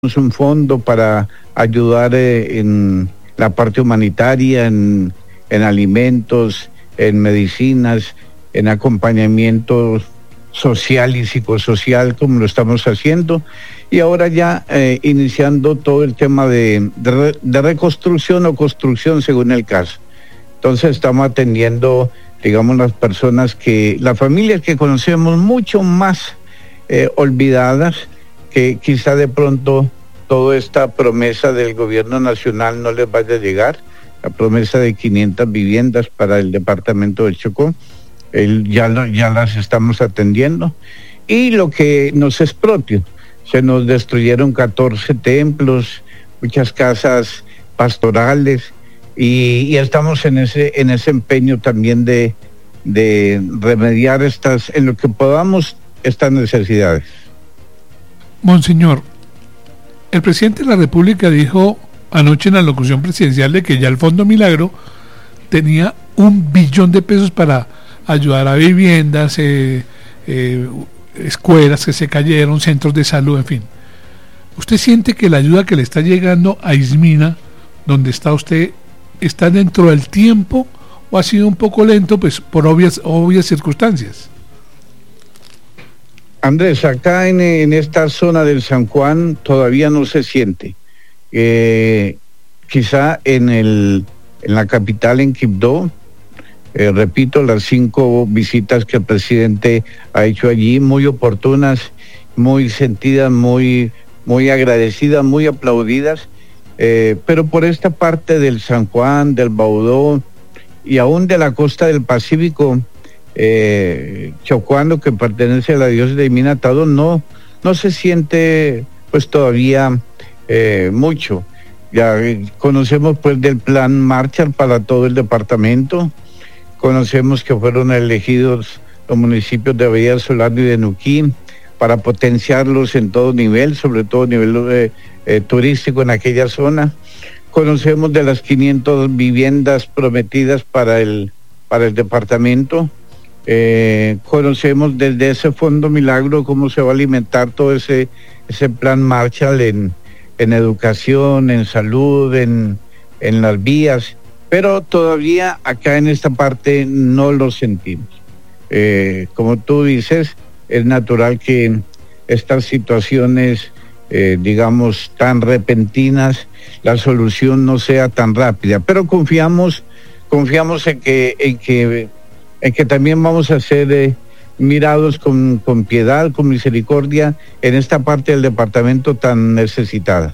un fondo para ayudar en la parte humanitaria, en alimentos, en medicinas, en acompañamiento social y psicosocial, como lo estamos haciendo, y ahora ya iniciando todo el tema de reconstrucción o construcción según el caso. Entonces estamos atendiendo, digamos, las familias que conocemos mucho más olvidadas, que quizá de pronto toda esta promesa del gobierno nacional no les vaya a llegar, la promesa de 500 viviendas para el departamento del Chocó, ya las estamos atendiendo, y lo que nos es propio, se nos destruyeron 14 templos, muchas casas pastorales, y estamos en ese empeño también de remediar en lo que podamos estas necesidades. Monseñor, el presidente de la República dijo anoche en la locución presidencial de que ya el Fondo Milagro tenía 1 billón de pesos para ayudar a viviendas, escuelas que se cayeron, centros de salud, en fin. ¿Usted siente que la ayuda que le está llegando a Ismina, donde está usted, está dentro del tiempo o ha sido un poco lento, pues por obvias circunstancias? Andrés, acá en esta zona del San Juan todavía no se siente. Quizá en la capital, en Quibdó, repito, las 5 visitas que el presidente ha hecho allí, muy oportunas, muy sentidas, muy agradecidas, muy aplaudidas, pero por esta parte del San Juan, del Baudó y aún de la costa del Pacífico, chocuano, que pertenece a la diócesis de Minatado, no se siente pues todavía mucho. Ya conocemos pues del plan Marshall para todo el departamento, conocemos que fueron elegidos los municipios de Bahía Solano y de Nuquí para potenciarlos en todo nivel, sobre todo nivel turístico en aquella zona. Conocemos de las 500 viviendas prometidas para el departamento. Conocemos desde ese Fondo Milagro cómo se va a alimentar todo ese plan Marshall en educación, en salud, en las vías, pero todavía acá en esta parte no lo sentimos. Como tú dices, es natural que estas situaciones, digamos, tan repentinas, la solución no sea tan rápida, pero confiamos en que también vamos a ser mirados con piedad, con misericordia en esta parte del departamento tan necesitada.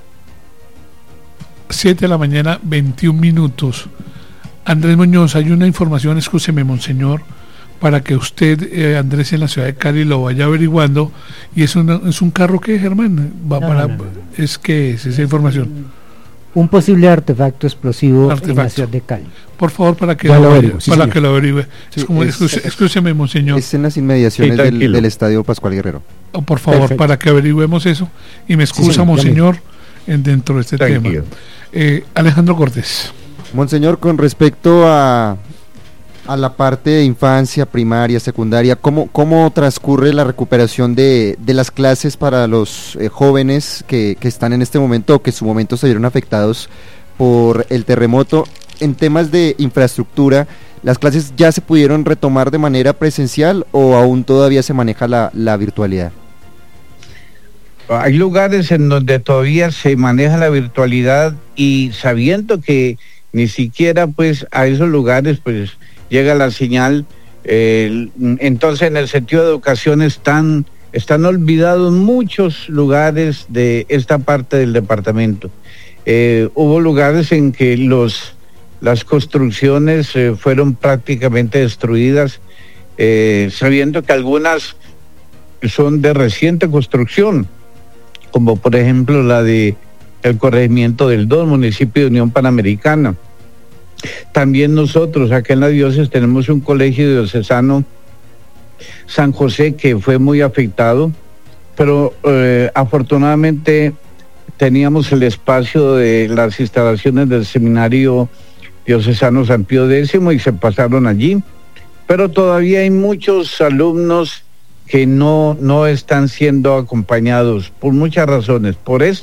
7:21 a.m. Andrés Muñoz, hay una información, escúcheme, monseñor, para que usted, Andrés, en la ciudad de Cali lo vaya averiguando, y es un carro que, Germán, es que es esa información. Un posible artefacto explosivo en la ciudad de Cali. Por favor, para que lo averigüe. Sí, escúcheme, monseñor. Es en las inmediaciones del Estadio Pascual Guerrero. Por favor, perfecto, para que averigüemos eso. Y me excusa, monseñor, dentro de este tema. Alejandro Cortés. Monseñor, con respecto a la parte de infancia, primaria, secundaria, ¿cómo transcurre la recuperación de las clases para los jóvenes que están en este momento o que en su momento se vieron afectados por el terremoto? En temas de infraestructura, ¿las clases ya se pudieron retomar de manera presencial o aún todavía se maneja la virtualidad? Hay lugares en donde todavía se maneja la virtualidad, y sabiendo que ni siquiera pues a esos lugares pues llega la señal, entonces en el sentido de educación están olvidados muchos lugares de esta parte del departamento. Hubo lugares en que las construcciones fueron prácticamente destruidas, sabiendo que algunas son de reciente construcción, como por ejemplo la de el corregimiento del Don, municipio de Unión Panamericana. También nosotros acá en la diócesis tenemos un colegio diocesano, San José, que fue muy afectado, pero afortunadamente teníamos el espacio de las instalaciones del seminario diocesano San Pío X y se pasaron allí, pero todavía hay muchos alumnos que no están siendo acompañados por muchas razones. Por esto